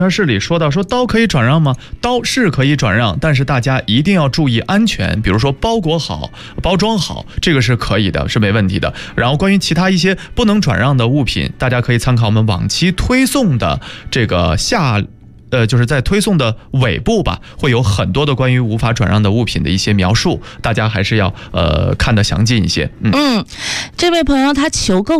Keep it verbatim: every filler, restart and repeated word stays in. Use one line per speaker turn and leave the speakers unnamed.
那事里说到说刀可以转让吗？刀是可以转让，但是大家一定要注意安全，比如说包裹好、包装好，这个是可以的，是没问题的。然后关于其他一些不能转让的物品，大家可以参考我们往期推送的这个下。呃，就是在推送的尾部吧，会有很多的关于无法转让的物品的一些描述，大家还是要呃看得详尽一些。嗯，
嗯，这位朋友他求购